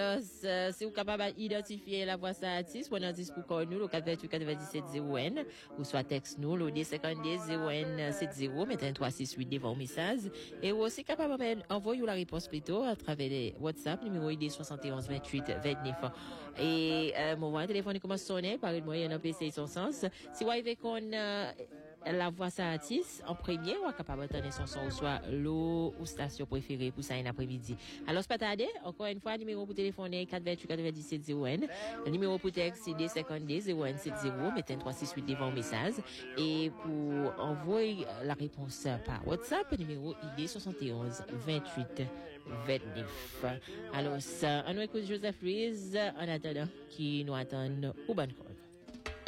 Alors, si vous capable d'identifier la voix ça artiste, on a dit pour call nous, le 428-97-0N, ou soit texte nous, le D52-0N70, mettez un 368 devant au message. Et aussi capable d'envoyer la réponse plutôt à travers les WhatsApp, numéro ID 71 28 29. Et, mon voix téléphone commence à sonner, par le moyen d'un PC son sens. Si vous avez qu'on, la voix ça artiste, en premier, ou capable d'entendre son son, ou soit l'eau ou station préférée pour ça un après-midi. Alors, c'est pas tarder, encore une fois, numéro pour téléphoner 428-97-0N, numéro pour texte c'est D52-0N70, mettez un 368 devant au message, et pour envoyer la réponse par WhatsApp, numéro ID 71 28 29. Alors, ça, on écoute Joseph Ruiz, en attendant, qui nous attend au bon compte.